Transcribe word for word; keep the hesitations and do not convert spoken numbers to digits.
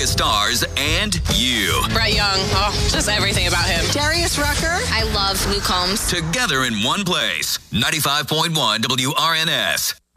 biggest stars and you. Brett Young, oh, just everything about him. Darius Rucker. I love Luke Combs. Together in one place. ninety-five point one W R N S.